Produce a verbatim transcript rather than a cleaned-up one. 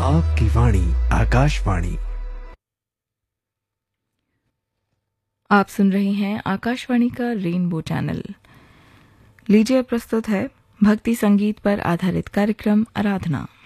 आपकी वाणी आकाशवाणी। आप सुन रहे हैं आकाशवाणी का रेनबो चैनल। लीजिए प्रस्तुत है भक्ति संगीत पर आधारित कार्यक्रम आराधना।